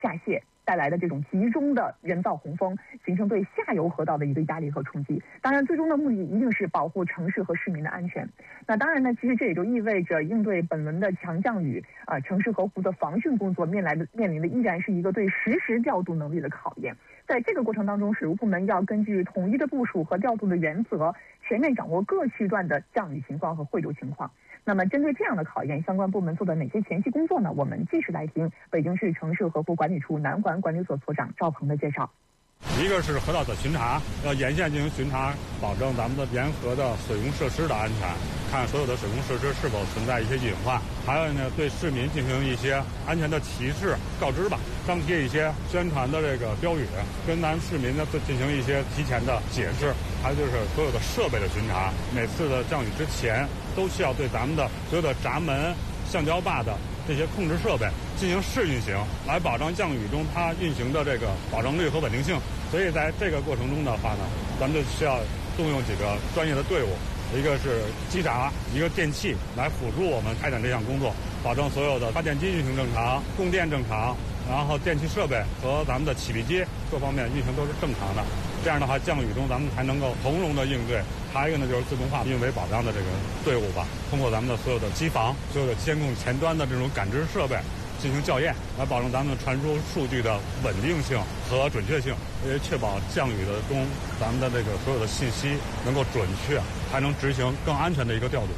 架泄带来的这种集中的人造洪峰，形成对下游河道的一个压力和冲击。当然，最终的目的一定是保护城市和市民的安全。那当然呢，其实这也就意味着应对本轮的强降雨城市河湖的防汛工作面临的依然是一个对实时调度能力的考验。在这个过程当中，水务部门要根据统一的部署和调度的原则，全面掌握各区段的降雨情况和汇流情况。那么针对这样的考验，相关部门做的哪些前期工作呢？我们继续来听北京市城市河湖管理处南环管理所所长赵鹏的介绍。 一个是河道的巡查，要沿线进行巡查，保证咱们的沿河的水工设施的安全，看所有的水工设施是否存在一些隐患。还有呢，对市民进行一些安全的提示告知吧，张贴一些宣传的这个标语，跟咱们市民呢进行一些提前的解释。还有就是所有的设备的巡查，每次的降雨之前都需要对咱们的所有的闸门、橡胶坝的这些控制设备进行试运行，来保障降雨中它运行的这个保证率和稳定性。所以在这个过程中的话呢，咱们就需要动用几个专业的队伍，一个是机闸，一个电气来辅助我们开展这项工作，保证所有的发电机运行正常，供电正常，然后电气设备和咱们的起闭机各方面运行都是正常的。这样的话，降雨中咱们才能够从容的应对。还有一个呢，就是自动化运维保障的这个队伍吧，通过咱们的所有的机房、所有的监控前端的这种感知设备进行校验，来保证咱们传输数据的稳定性和准确性，也确保降雨的中咱们的这个所有的信息能够准确，还能执行更安全的一个调度。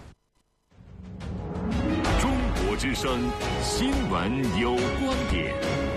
中国之声新闻有观点。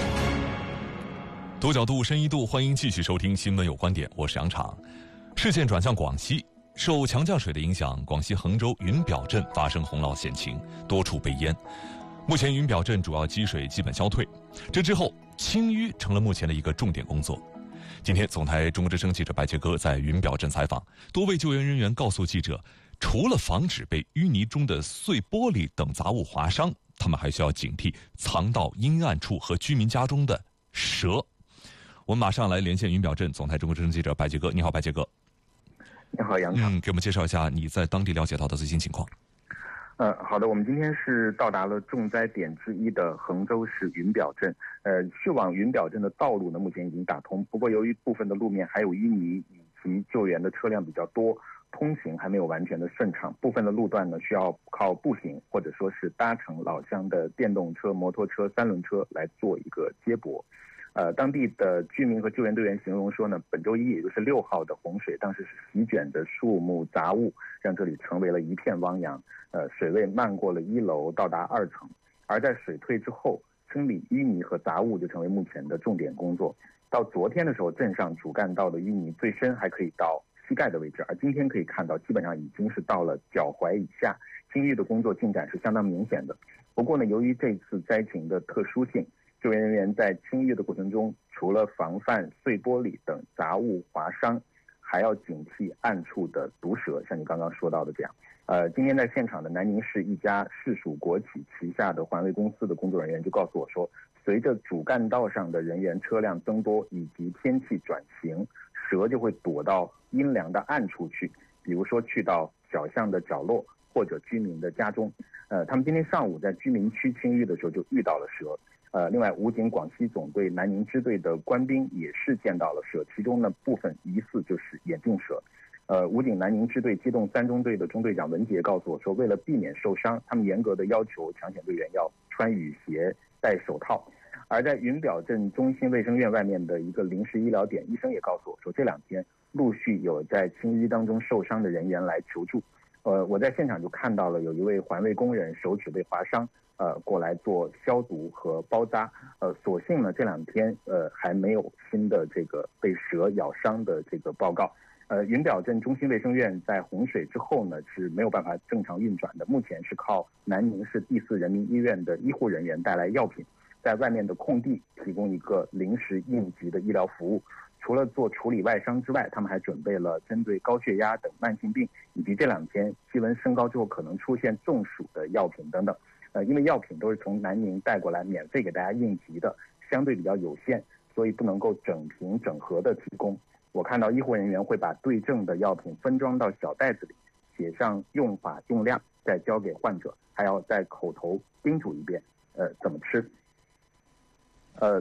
多角度深一度，欢迎继续收听新闻有观点，我是杨昶。视线转向广西，受强降水的影响，广西衡州云表镇发生洪涝险情，多处被淹。目前云表镇主要积水基本消退，这之后清淤成了目前的一个重点工作。今天总台中国之声记者白杰哥在云表镇采访，多位救援人员告诉记者，除了防止被淤泥中的碎玻璃等杂物划伤，他们还需要警惕藏到阴暗处和居民家中的蛇。我们马上来连线云表镇总台中国之声记者白杰哥。你好，白杰哥。 你好，杨昶。 给我们介绍一下你在当地了解到的最新情况。 好的，我们今天是到达了重灾点之一的衡州市云表镇。去往云表镇的道路呢，目前已经打通，不过由于部分的路面还有淤泥以及救援的车辆比较多，通行还没有完全的顺畅。部分的路段呢，需要靠步行或者说是搭乘老乡的电动车、摩托车、三轮车来做一个接驳。当地的居民和救援队员形容说呢，本周一也就是6号的洪水，当时是席卷着树木杂物，让这里成为了一片汪洋。水位漫过了1楼，到达2层。而在水退之后，清理淤泥和杂物就成为目前的重点工作。到昨天的时候，镇上主干道的淤泥最深还可以到膝盖的位置，而今天可以看到基本上已经是到了脚踝以下，清淤的工作进展是相当明显的。不过呢，由于这次灾情的特殊性，救援人员在清淤的过程中，除了防范碎玻璃等杂物划伤，还要警惕暗处的毒蛇，像你刚刚说到的这样。今天在现场的南宁市一家市属国企旗下的环卫公司的工作人员就告诉我说，随着主干道上的人员车辆增多以及天气转晴，蛇就会躲到阴凉的暗处去，比如说去到小巷的角落或者居民的家中。他们今天上午在居民区清淤的时候就遇到了蛇。另外，武警广西总队南宁支队的官兵也是见到了蛇，其中呢部分疑似就是眼镜蛇。武警南宁支队机动3中队的中队长文杰告诉我说，为了避免受伤，他们严格的要求抢险队员要穿雨鞋、戴手套。而在云表镇中心卫生院外面的一个临时医疗点，医生也告诉我说，这2天陆续有在清淤当中受伤的人员来求助。我在现场就看到了有一位环卫工人手指被划伤，过来做消毒和包扎。所幸呢这2天还没有新的这个被蛇咬伤的这个报告。云表镇中心卫生院在洪水之后呢是没有办法正常运转的，目前是靠南宁市第4人民医院的医护人员带来药品，在外面的空地提供一个临时应急的医疗服务。除了做处理外伤之外，他们还准备了针对高血压等慢性病以及这2天气温升高之后可能出现中暑的药品等等。因为药品都是从南宁带过来免费给大家应急的，相对比较有限，所以不能够整瓶整盒的提供。我看到医护人员会把对症的药品分装到小袋子里，写上用法用量，再交给患者，还要再口头叮嘱一遍怎么吃。